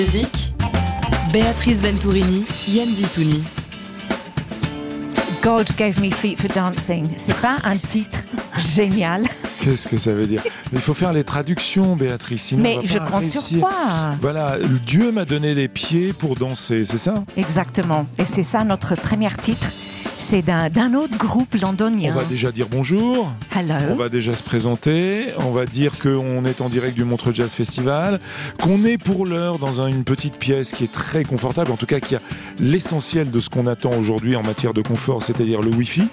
Musique, Béatrice Venturini, Yann Zitouni. God gave me feet for dancing. C'est pas un titre génial. Qu'est-ce que ça veut dire? Il faut faire les traductions, Béatrice. Sinon Mais on va je pas compte réussir. sur toi. Voilà, Dieu m'a donné des pieds pour danser, c'est ça? Exactement. Et c'est ça notre premier titre. C'est d'un autre groupe londonien. On va déjà dire bonjour. Hello. On va déjà se présenter. On va dire qu'on est en direct du Montreux Jazz Festival, qu'on est pour l'heure dans une petite pièce qui est très confortable, en tout cas qui a l'essentiel de ce qu'on attend aujourd'hui en matière de confort, c'est-à-dire le Wi-Fi.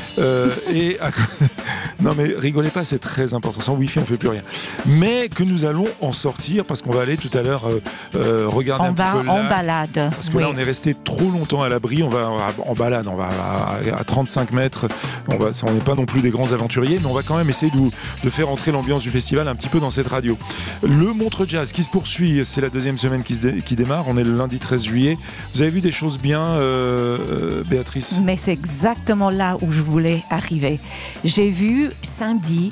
Non mais rigolez pas, c'est très important. Sans Wi-Fi, on fait plus rien. Mais que nous allons en sortir parce qu'on va aller tout à l'heure regarder un petit peu là. En balade. Parce que oui. là, on est resté trop longtemps à l'abri. On va en balade, on va à 35 mètres. On n'est pas non plus des grands aventuriers, mais on va quand même essayer de faire entrer l'ambiance du festival un petit peu dans cette radio. Le Montreux Jazz qui se poursuit, c'est la deuxième semaine qui démarre. On est le lundi 13 juillet. Vous avez vu des choses bien, Béatrice? Mais c'est exactement là où je voulais arriver. J'ai vu samedi,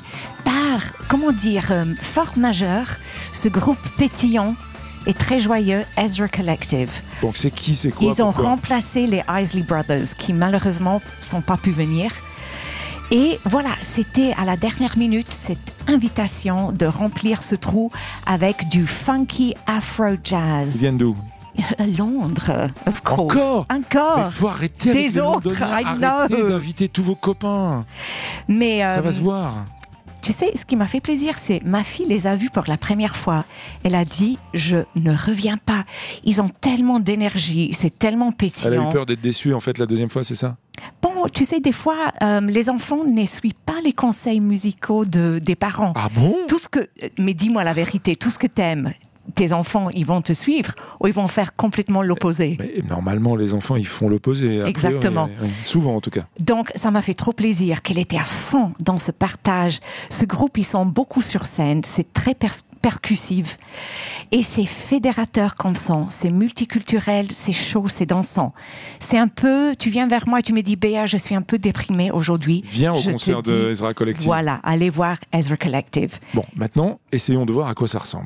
force majeure, ce groupe pétillant et très joyeux, Ezra Collective. Donc c'est qui, c'est quoi? Ils ont pourquoi remplacé les Isley Brothers qui malheureusement sont pas pu venir. Et voilà, c'était à la dernière minute cette invitation de remplir ce trou avec du funky afro-jazz. Ils viennent d'où? Londres, of course. Encore? Mais faut arrêter avec Des les autres, Londoniens. I Arrêtez know. d'inviter tous vos copains. Mais Ça va se voir. tu sais, ce qui m'a fait plaisir, c'est ma fille les a vus pour la première fois. Elle a dit, je ne reviens pas. Ils ont tellement d'énergie, c'est tellement pétillant. Elle a eu peur d'être déçue en fait la deuxième fois, c'est ça? Bon, tu sais, des fois, les enfants ne suivent pas les conseils musicaux des parents. Ah bon? Mais dis-moi la vérité, tout ce que t'aimes, tes enfants, ils vont te suivre ou ils vont faire complètement l'opposé. Mais normalement, les enfants, ils font l'opposé. Exactement. Oui, souvent, en tout cas. Donc, ça m'a fait trop plaisir qu'elle était à fond dans ce partage. Ce groupe, ils sont beaucoup sur scène. C'est très percussif. Et c'est fédérateur comme son. C'est multiculturel, c'est chaud, c'est dansant. C'est un peu... Tu viens vers moi et tu me dis, Béa, je suis un peu déprimée aujourd'hui. Viens au concert de Ezra Collective. Voilà, allez voir Ezra Collective. Bon, maintenant, essayons de voir à quoi ça ressemble.